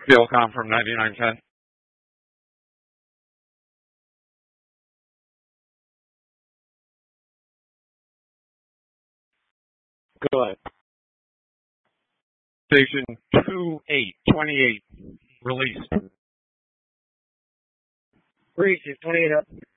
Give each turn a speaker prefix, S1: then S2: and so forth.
S1: Philcom from 9910.
S2: Go ahead.
S1: Station 2828. Release.
S2: Breach is 28 up.